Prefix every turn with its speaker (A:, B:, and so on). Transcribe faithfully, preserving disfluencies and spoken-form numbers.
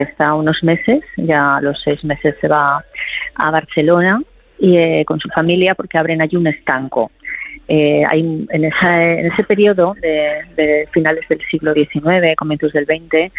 A: está unos meses, ya a los seis meses se va a Barcelona y eh, con su familia porque abren allí un estanco. Eh, hay en, esa, en ese periodo de, de finales del siglo diecinueve, comienzos del veinte,